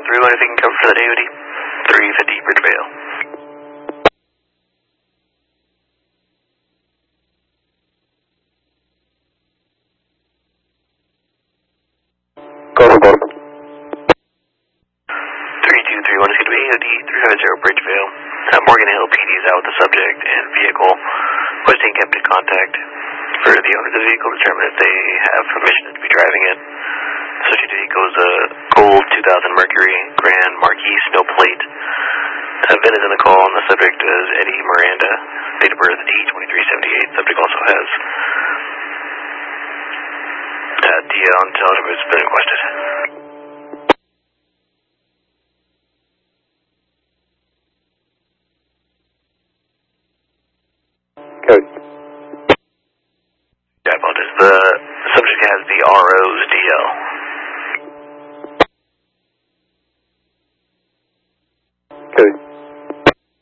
301, if you can cover for the day, Woody. 350 Bridgevale. Go. 3231 is going to be AOD 350 Bridgevale. Morgan Hill PD is out with the subject and vehicle. Requesting kept in contact for the owner of the vehicle to determine if they have permission to be driving it. Subject vehicle is a gold 2000 Mercury Grand Marquis, no plate. VIN is in the call, and the subject is Eddie Miranda, date of birth 8/23/78. Subject also has the unintelligible spelling